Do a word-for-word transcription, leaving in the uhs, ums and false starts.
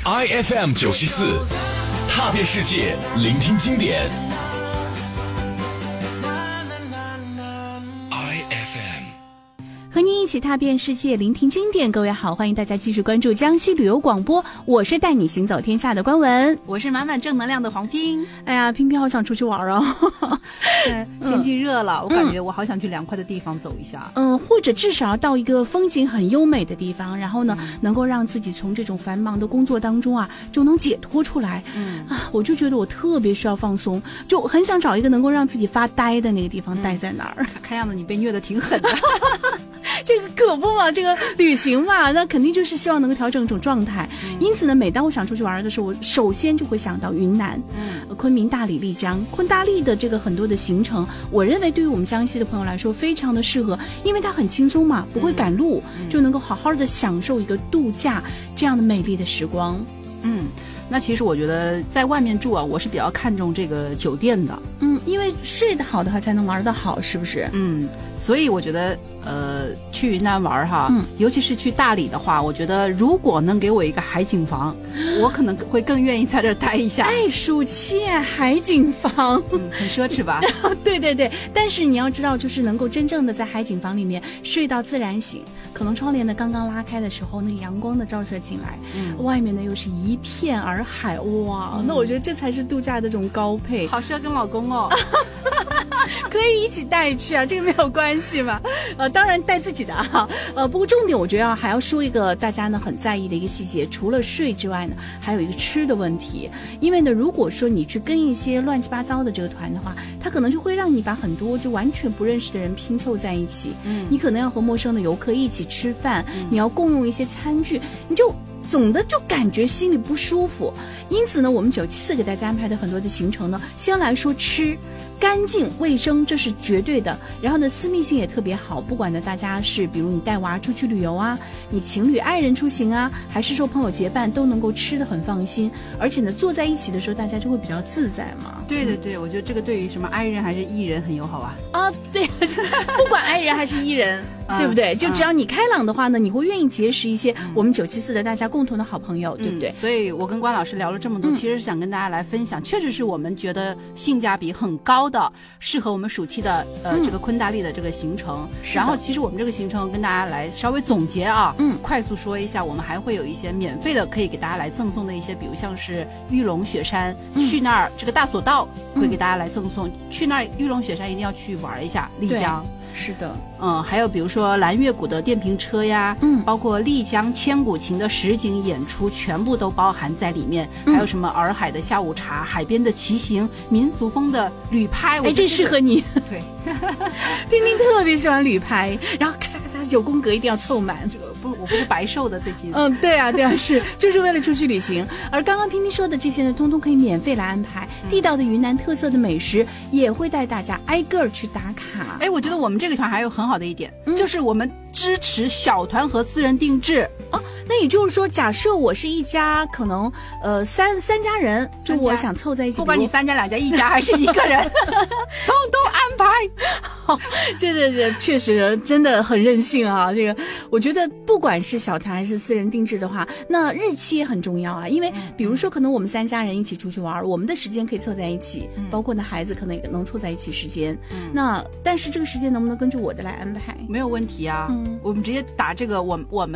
I F M 九十四，踏遍世界，聆听经典。 和您一起踏遍世界，聆听经典。各位好，欢迎大家继续关注江西旅游广播，我是带你行走天下的关文， 我是满满正能量的黄拼。 哎呀，拼拼好想出去玩哦。 嗯，天气热了，我感觉我好想去凉快的地方走一下。 嗯，或者至少要到一个风景很优美的地方，然后呢，嗯、能够让自己从这种繁忙的工作当中啊，就能解脱出来。嗯啊，我就觉得我特别需要放松，就很想找一个能够让自己发呆的那个地方，待在那儿。 嗯、看样子你被虐得挺狠的。 这个可不嘛，这个旅行嘛，那肯定就是希望能够调整一种状态。嗯、因此呢，每当我想出去玩的时候，我首先就会想到云南，嗯，昆明、大理、丽江、昆大丽的这个很多的行程，我认为对于我们江西的朋友来说非常的适合，因为它很轻松嘛，不会赶路，嗯、就能够好好的享受一个度假这样的美丽的时光。 嗯。那其实我觉得在外面住啊，我是比较看重这个酒店的， 嗯，因为睡得好的话才能玩得好，是不是？ 嗯，所以我觉得，呃，去云南玩哈，嗯，尤其是去大理的话，我觉得如果能给我一个海景房，我可能会更愿意在这儿待一下。 哎，暑期海景房， 嗯，很奢侈吧？ 对对对，但是你要知道，就是能够真正的在海景房里面睡到自然醒。可能窗帘呢刚刚拉开的时候，那个阳光的照射进来，嗯，外面呢又是一片洱海，哇，嗯、那我觉得这才是度假的这种高配。 好适合跟老公哦， 可以一起带去啊，这个没有关系嘛。呃，当然带自己的啊，呃，不过重点我觉得还要说一个大家呢很在意的一个细节，除了睡之外呢，还有一个吃的问题。因为呢，如果说你去跟一些乱七八糟的这个团的话，它可能就会让你把很多就完全不认识的人拼凑在一起，嗯，你可能要和陌生的游客一起吃饭，嗯、你要共用一些餐具，你就总的就感觉心里不舒服。因此呢，我们九七四给大家安排的很多的行程呢，先来说吃。干净卫生这是绝对的，然后呢私密性也特别好，不管呢大家是比如你带娃出去旅游啊，你情侣爱人出行啊，还是说朋友结伴，都能够吃得很放心，而且呢坐在一起的时候大家就会比较自在嘛。 对对对、嗯、我觉得这个对于什么爱人还是艺人很友好啊。 啊对，不管爱人还是艺人对不对、嗯、就只要你开朗的话呢、嗯、你会愿意结识一些我们九七四的大家共同的好朋友、嗯、对不对？ 所以我跟关老师聊了这么多、嗯、其实是想跟大家来分享，确实是我们觉得性价比很高的适合我们暑期的呃、嗯、这个昆大丽的这个行程。然后其实我们这个行程跟大家来稍微总结啊，嗯，快速说一下，我们还会有一些免费的可以给大家来赠送的一些，比如像是玉龙雪山、嗯、去那儿这个大索道会给大家来赠送、嗯、去那儿玉龙雪山一定要去玩一下，丽江。 是的， 嗯，还有比如说蓝月谷的电瓶车呀，嗯，包括丽江千古情的实景演出，全部都包含在里面。嗯、还有什么洱海的下午茶、海边的骑行、民俗风的旅拍， 哎，这适合你。 对， 冰冰特别喜欢旅拍，然后咔嚓咔嚓九宫格一定要凑满。 这个不，我不是白瘦的最近。 嗯，对啊，对啊，是就是为了出去旅行。而刚刚冰冰说的这些呢，通通可以免费来安排。嗯、地道的云南特色的美食也会带大家挨个儿去打卡。 哎，我觉得我们这个团还有很好的一点，嗯、就是我们支持小团和私人定制啊。那也就是说，假设我是一家可能呃三三家人，就我想凑在一起， 不管你三家两家一家还是一个人，通通安排。 好，这这这确实真的很任性啊！这个我觉得不管是小团还是私人定制的话，那日期也很重要啊。因为比如说可能我们三家人一起出去玩，我们的时间可以凑在一起，嗯、包括呢孩子可能也能凑在一起时间。嗯、那但是这个时间能不能根据我的来安排？ 没有问题啊，嗯、我们直接打这个我我们。